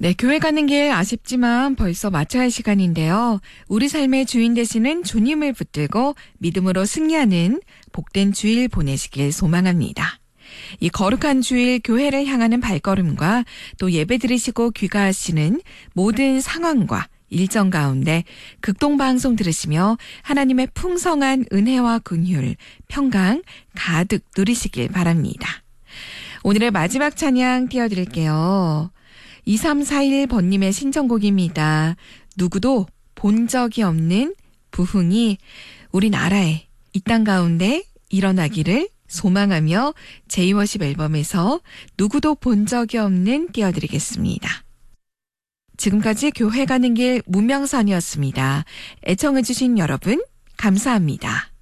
네, 교회 가는 길 아쉽지만 벌써 마쳐야 할 시간인데요. 우리 삶의 주인 되시는 주님을 붙들고 믿음으로 승리하는 복된 주일 보내시길 소망합니다. 이 거룩한 주일 교회를 향하는 발걸음과 또 예배 드리시고 귀가하시는 모든 상황과 일정 가운데 극동방송 들으시며 하나님의 풍성한 은혜와 긍휼, 평강 가득 누리시길 바랍니다. 오늘의 마지막 찬양 띄워드릴게요. 2341번님의 신청곡입니다. 누구도 본 적이 없는 부흥이 우리나라에 이 땅 가운데 일어나기를 소망하며 제이워십 앨범에서 누구도 본 적이 없는 띄워드리겠습니다. 지금까지 교회 가는 길 문명선이었습니다. 애청해주신 여러분 감사합니다.